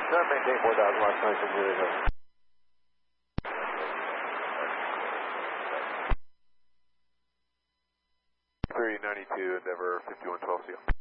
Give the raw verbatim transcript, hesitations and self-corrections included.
Try to maintain four thousand last night from here. three ninety-two, Endeavor fifty-one twelve, see you.